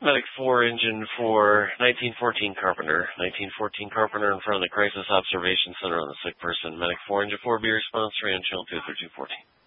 Medic 4, engine for 1914 Carpenter. 1914 Carpenter in front of the Crisis Observation Center on the sick person. Medic 4, engine 4, be response, range channel 23214.